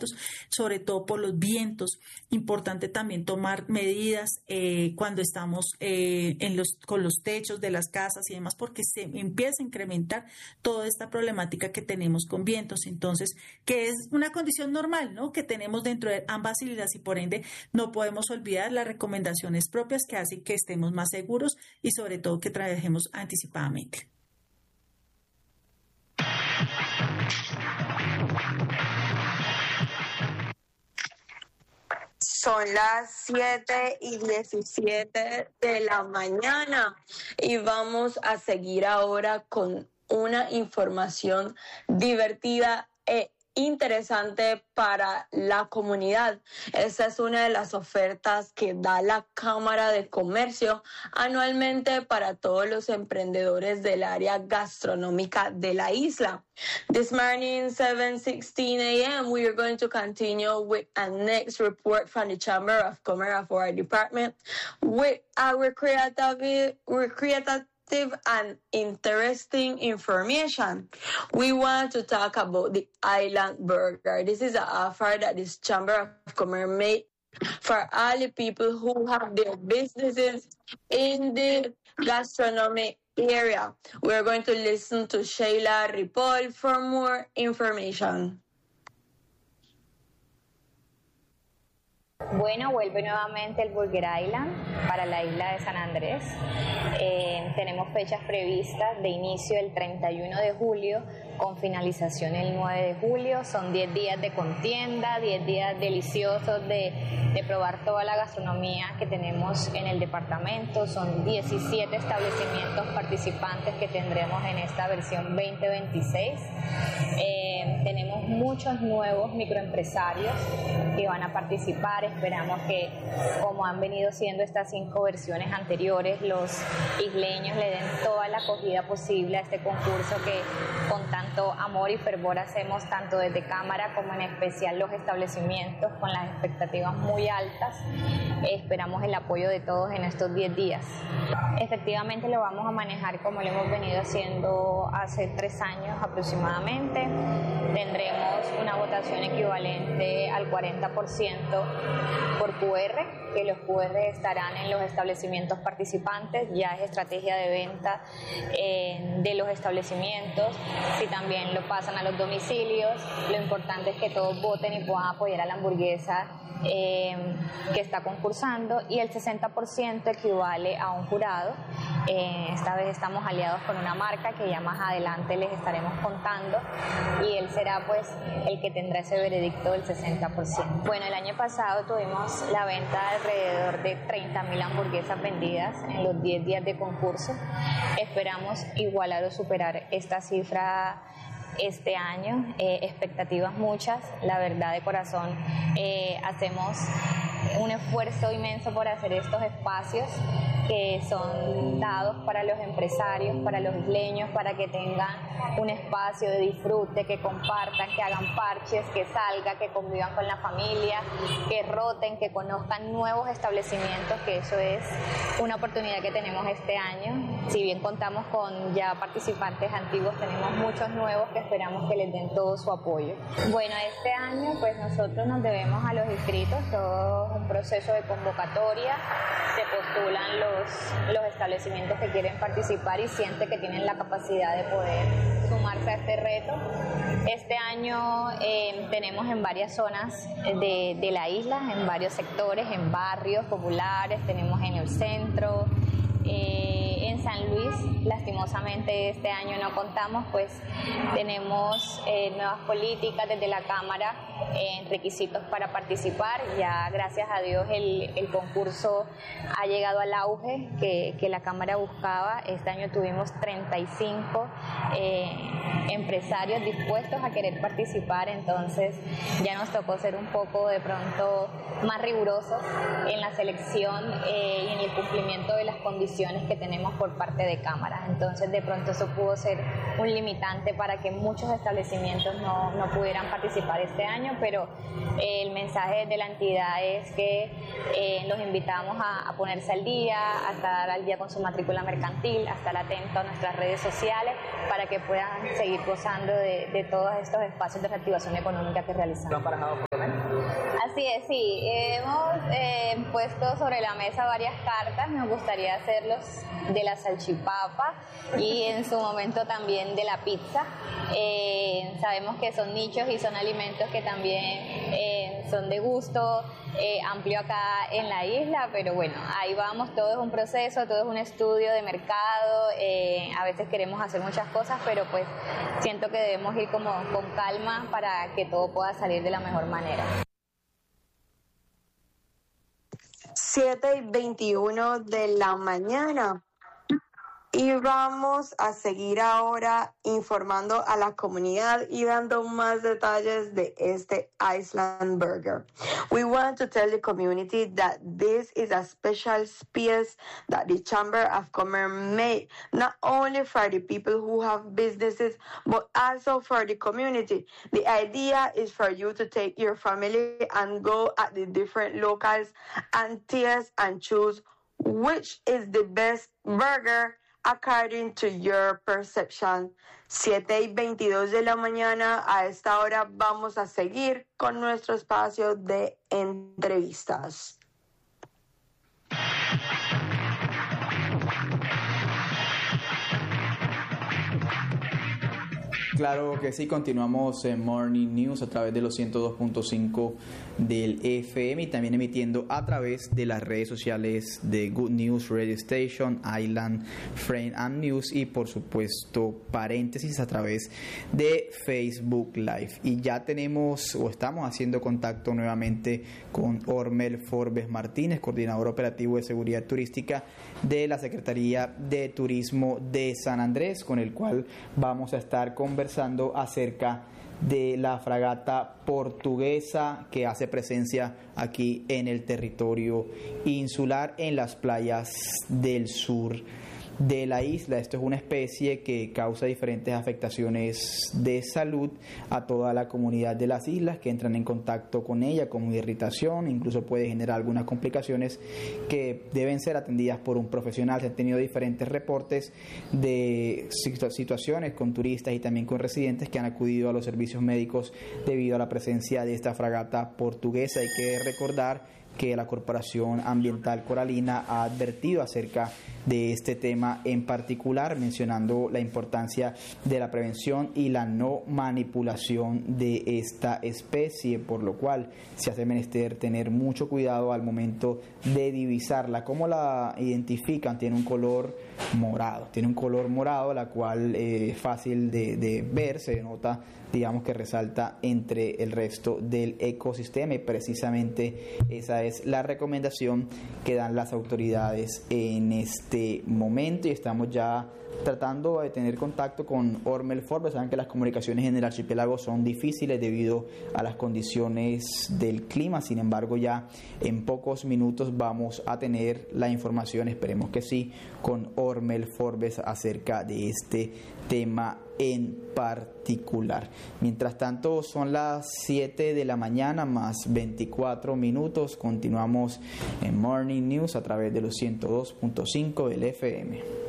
alimentos, sobre todo por los vientos. Importante también tomar medidas cuando estamos con los techos de las casas y demás, porque se empieza a incrementar toda esta problemática que tenemos con vientos. Entonces, que es una condición normal, ¿no?, que tenemos dentro de ambas islas, y por ende no podemos olvidar las recomendaciones propias que hacen que estemos más seguros y sobre todo que trabajemos anticipadamente. Son las 7:17 de la mañana y vamos a seguir ahora con una información divertida e interesante para la comunidad. Esa es una de las ofertas que da la Cámara de Comercio anualmente para todos los emprendedores del área gastronómica de la isla. This morning, 7:16 a.m., we are going to continue with a next report from the Chamber of Commerce of our department with our creative and interesting information. We want to talk about the Island Burger. This is an offer that this Chamber of Commerce made for all the people who have their businesses in the gastronomic area. We're going to listen to Sheila Ripoll for more information. Bueno, vuelve nuevamente el Burger Island para la isla de San Andrés. Tenemos fechas previstas de inicio el 31 de julio con finalización el 9 de julio. Son 10 días de contienda, 10 días deliciosos de probar toda la gastronomía que tenemos en el departamento. Son 17 establecimientos participantes que tendremos en esta versión 2026. Tenemos muchos nuevos microempresarios que van a participar. Esperamos que, como han venido siendo estas 5 versiones anteriores, los isleños le den toda la acogida posible a este concurso que con tanto amor y fervor hacemos tanto desde Cámara como en especial los establecimientos con las expectativas muy altas. Esperamos el apoyo de todos en estos 10 días. Efectivamente lo vamos a manejar como lo hemos venido haciendo hace 3 años aproximadamente. Tendremos una votación equivalente al 40% por QR, que los QR estarán en los establecimientos participantes. Ya es estrategia de venta de los establecimientos. Si también lo pasan a los domicilios, lo importante es que todos voten y puedan apoyar a la hamburguesa que está concursando, y el 60% equivale a un jurado. Esta vez estamos aliados con una marca que ya más adelante les estaremos contando, y él será pues el que tendrá ese veredicto del 60%. Bueno, el año pasado tuvimos la venta de alrededor de 30.000 hamburguesas vendidas en los 10 días de concurso. Esperamos igualar o superar esta cifra este año. Expectativas muchas, la verdad, de corazón. Hacemos un esfuerzo inmenso por hacer estos espacios que son dados para los empresarios, para los isleños, para que tengan un espacio de disfrute, que compartan, que hagan parches, que salgan, que convivan con la familia, que roten, que conozcan nuevos establecimientos, que eso es una oportunidad que tenemos este año. Si bien contamos con ya participantes antiguos, tenemos muchos nuevos que esperamos que les den todo su apoyo. Bueno, este año pues nosotros nos debemos a los inscritos, todo un proceso de convocatoria, se postulan los establecimientos que quieren participar y sienten que tienen la capacidad de poder sumarse a este reto. Este año tenemos en varias zonas de la isla, en varios sectores, en barrios populares, tenemos en el centro, en San Luis. Lastimosamente este año no contamos, pues tenemos nuevas políticas desde la Cámara en requisitos para participar. Ya gracias a Dios el concurso ha llegado al auge que la Cámara buscaba. Este año tuvimos 35 empresarios dispuestos a querer participar, entonces ya nos tocó ser un poco de pronto más rigurosos en la selección y en el cumplimiento de las condiciones que tenemos por por parte de cámaras. Entonces de pronto eso pudo ser un limitante para que muchos establecimientos no pudieran participar este año, pero el mensaje de la entidad es que los invitamos a ponerse al día, a estar al día con su matrícula mercantil, a estar atentos a nuestras redes sociales para que puedan seguir gozando de todos estos espacios de reactivación económica que realizamos. ¿Lo han barajado por lo menos? Así es, sí. Hemos puesto sobre la mesa varias cartas. Nos gustaría hacerlos de la salchipapa y en su momento también de la pizza. Sabemos que son nichos y son alimentos que también son de gusto amplio acá en la isla, pero bueno, ahí vamos, todo es un proceso, todo es un estudio de mercado, a veces queremos hacer muchas cosas, pero pues siento que debemos ir como con calma para que todo pueda salir de la mejor manera. 7:21 de la mañana. Y vamos a seguir ahora informando a la comunidad y dando más detalles de este Iceland Burger. We want to tell the community that this is a special space that the Chamber of Commerce made, not only for the people who have businesses, but also for the community. The idea is for you to take your family and go at the different locals and taste and choose which is the best burger according to your perception. 7:22 de la mañana. A esta hora vamos a seguir con nuestro espacio de entrevistas. Claro que sí, continuamos en Morning News a través de los 102.5 del FM y también emitiendo a través de las redes sociales de Good News Radio Station, Island Frame and News y por supuesto paréntesis a través de Facebook Live. Y ya tenemos o estamos haciendo contacto nuevamente con Ormel Forbes Martínez, coordinador operativo de seguridad turística de la Secretaría de Turismo de San Andrés, con el cual vamos a estar conversando acerca de la fragata portuguesa que hace presencia aquí en el territorio insular en las playas del sur de la isla. Esto es una especie que causa diferentes afectaciones de salud a toda la comunidad de las islas que entran en contacto con ella, como irritación, incluso puede generar algunas complicaciones que deben ser atendidas por un profesional. Se han tenido diferentes reportes de situaciones con turistas y también con residentes que han acudido a los servicios médicos debido a la presencia de esta fragata portuguesa. Hay que recordar que la Corporación Ambiental Coralina ha advertido acerca de este tema en particular, mencionando la importancia de la prevención y la no manipulación de esta especie, por lo cual se hace menester tener mucho cuidado al momento de divisarla. ¿Cómo la identifican? Tiene un color morado, la cual es fácil de ver, se nota, digamos que resalta entre el resto del ecosistema y precisamente esa es la recomendación que dan las autoridades en este momento y estamos ya tratando de tener contacto con Ormel Forbes. Saben que las comunicaciones en el archipiélago son difíciles debido a las condiciones del clima, sin embargo ya en pocos minutos vamos a tener la información, esperemos que sí, con Ormel Forbes acerca de este tema en particular. Mientras tanto son las 7 de la mañana más 24 minutos, continuamos en Morning News a través de los 102.5 del FM.